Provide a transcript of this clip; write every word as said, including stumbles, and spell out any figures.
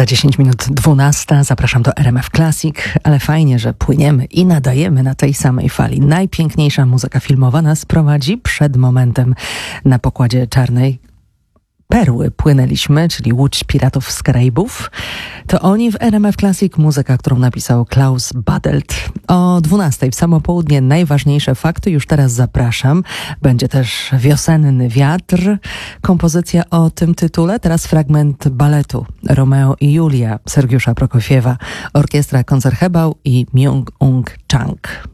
Za dziesięć minut dwunasta zapraszam do R M F Classic, ale fajnie, że płyniemy i nadajemy na tej samej fali. Najpiękniejsza muzyka filmowa nas prowadzi. Przed momentem na pokładzie Czarnej Perły płynęliśmy, czyli Łódź Piratów z Karaibów. To oni w R M F Classic, muzyka, którą napisał Klaus Badelt. O dwunastej w samo południe najważniejsze fakty, już teraz zapraszam. Będzie też Wiosenny wiatr, kompozycja o tym tytule. Teraz fragment baletu Romeo i Julia Sergiusza Prokofiewa, orkiestra Koncertgebouw i Myung-Ung Chang.